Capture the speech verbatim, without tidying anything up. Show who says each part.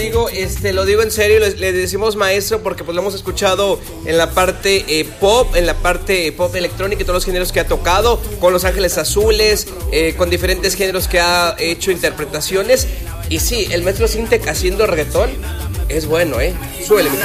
Speaker 1: Digo, este, lo digo en serio, le, le decimos maestro porque pues lo hemos escuchado en la parte eh, pop, en la parte eh, pop electrónica y todos los géneros que ha tocado, con Los Ángeles Azules, eh, con diferentes géneros que ha hecho interpretaciones. Y sí, el maestro Sintec haciendo reggaetón es bueno, ¿eh? Suele.